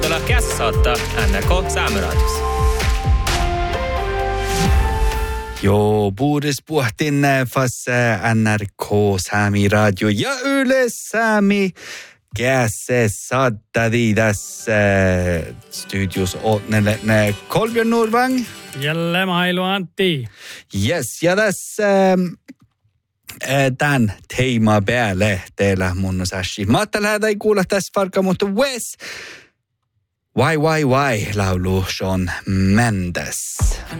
Tuolla kässä saattaa NRK Saamiraadiossa. Joo, puhdes puhtin fas NRK Saami Radio ja Yle Saami. Käse saattadi tässä studios Ootnelle Kolbjörn Nordvang. Jälle mailu Antti. Yes, ja tässä tämän teema päälle teillä mun sashi. Mä ajattelin, ei kuulla tässä farka, mutta Wes. Why, laulu Shawn Mendes.